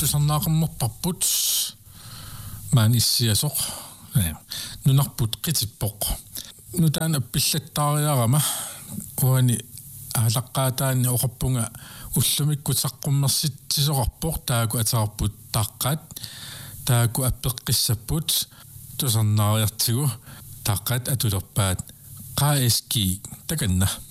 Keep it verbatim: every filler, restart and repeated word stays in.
tusarnaaqammorparput maan issiasoq nunarput qitippoq nutaan appillattaariarama uani аалаққаатаани оқарпунга уллумиккут саққуммерситсисоқарпоқ тааку атаарпут тааққат тааку аппеққиссаппут тусарнаариартигу тааққат атулерпаат қаа эски таканна